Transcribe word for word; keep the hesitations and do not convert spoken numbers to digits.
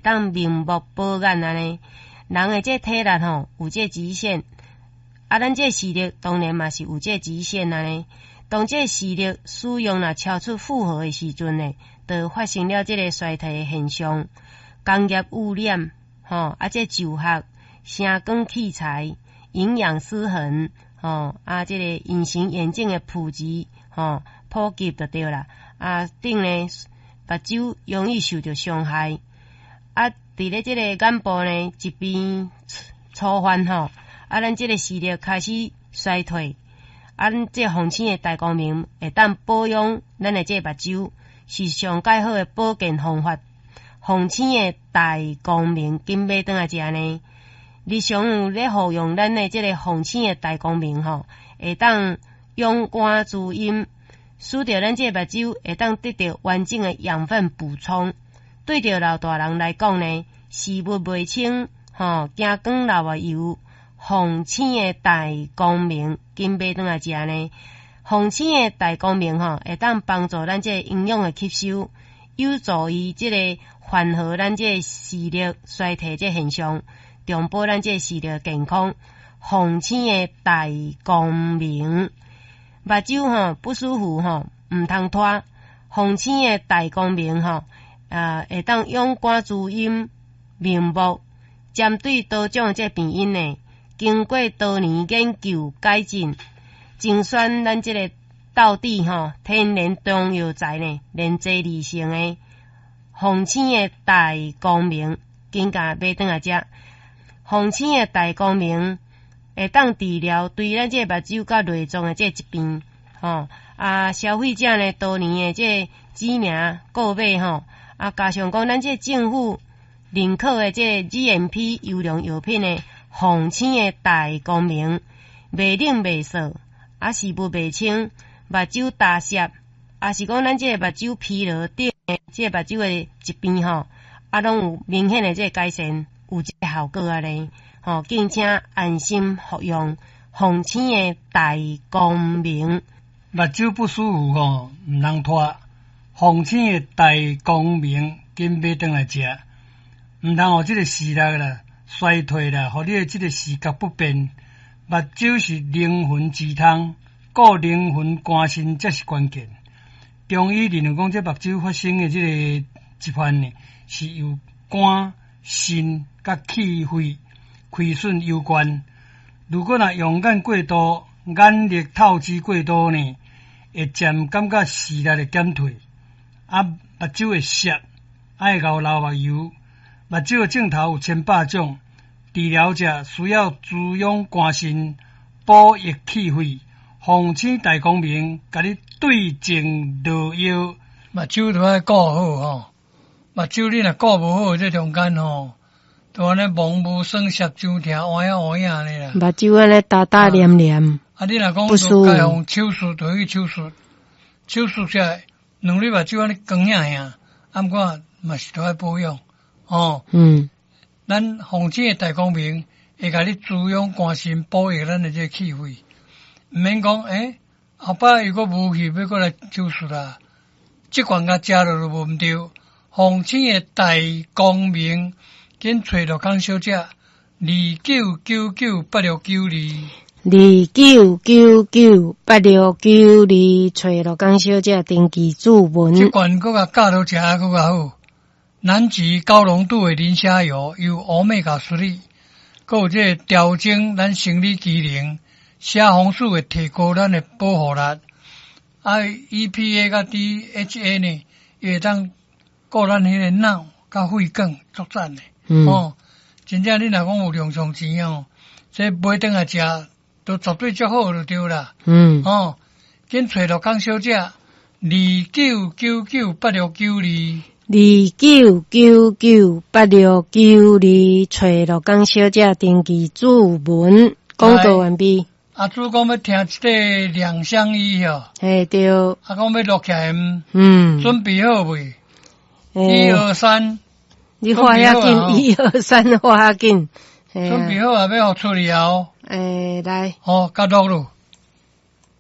当明目保眼安尼。人诶这体力吼有这极限，啊，咱这视力当然嘛是有这极限安尼。当这视力使用若超出负荷诶时阵呢，就发生了这个衰退诶现象。工业污染，吼啊，这就学、声光器材、营养失衡，吼啊，这个隐形眼镜诶普及，吼普及就对啦。啊，顶呢目睭容易受到伤害。啊，伫咧这个眼部呢一边粗犯吼，啊，咱这个视力开始衰退。啊，咱这红星的大光明会当保养咱的这目睭，是上介好的保健方法。红星的大光明紧买转来食呢，日常有咧服用咱的这个红星的大光明吼，会当用肝滋阴，使得咱这目睭会当得到完整的养分补充。对着老大人来讲呢，视物袂清，吼，惊光流啊油。红星的大光明紧买转来食呢，红星的大光明吼，会当帮助咱这营养的吸收，有助于这个缓和咱这视力衰退这现象，重保咱这视力健康。红星的大光明，目睭吼不舒服吼，唔通拖。红星的大光明吼，啊，会当用肝滋阴明目，针对多种这病因呢。经过多年研究改进，精选咱这个道地吼天然中药材呢，连接而成的红星的大光明，紧甲买转来食。红星的大光明会当治疗对咱这目睭甲内脏的这疾病，吼啊，消费者呢多年的这知名购买吼，啊，加上讲咱这政府认可的这 G M P 优良药品呢。红星的大光明，袂冷袂涩，啊视物袂清，目睭大涩，啊是讲咱这个目睭疲劳等的这个目睭的疾病吼，啊拢有明显的这个改善，有这个效果啊咧，吼，敬请安心服用红星的大光明。 目睭不舒服吼，唔通拖，红星的大光明紧买转来食，唔通互这个视力啦。衰退啦，互你的这个视觉不便。目睭是灵魂之汤，顾灵魂肝肾才是关键。中医认为讲，这目睭发生的这个疾患呢，是由肝、肾甲气血亏损有关。如果若用眼过度、眼力透支过度呢，会渐感觉视力会减退，啊，目睭会涩，爱流流目油。目睭的镜头有千百种，治疗者需要滋养肝肾、补益气血。红星大光明，甲你对症落药。目睭都爱顾好吼，目睭你若顾无好，这中间吼，都安尼蒙雾酸涩、周疼、换呀换呀呢啦。 目睭安尼大大黏黏， 啊，你若讲说该用手术，就去手术，手术下来，两日目睭安尼光呀呀，啊，毋过嘛是都爱保养。哦，嗯，咱红星的大光明会甲你滋养肝肾，补益咱的这气血，毋免讲诶，后摆如果无去要过来手术啦，即罐甲食落就无毋对。红星的大光明，紧找着江小姐，二九九九八六九二， 二九九九八六九二，找着江小姐登记注文。 即罐搁甲教到食搁较好。南极高浓度的磷虾油有欧米伽三，还有这调整咱生理机能，虾红素会提高咱的保护力。啊 ，E P A 甲 D H A 呢，也会当顾咱迄个脑甲肺管作赞的。嗯、哦，真正你若讲有用上钱哦，这买顿来食都绝对足好就对啦。嗯，哦，紧找着江小姐，二九九九八六九二。 二九九九八六九二，找着江小姐登记注文，讲做完毕。 阿主讲要听这个两相宜哦， 嘿对。 阿讲要录起来， 嗯， 准备好未？一二三， 你画遐紧，一二三画遐紧。 准备好啊，要互处理啊。 诶，来。 好，甲录咯。